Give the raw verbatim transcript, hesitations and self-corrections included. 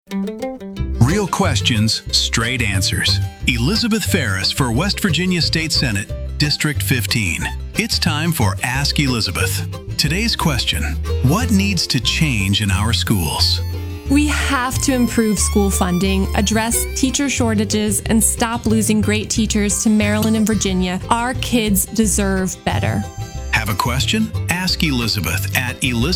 Real questions, straight answers. Elizabeth Ferris for West Virginia State Senate, District fifteen. It's time for Ask Elizabeth. Today's question: what needs to change in our schools? We have to improve school funding, address teacher shortages, and stop losing great teachers to Maryland and Virginia. Our kids deserve better. Have a question? Ask Elizabeth at Elizabeth.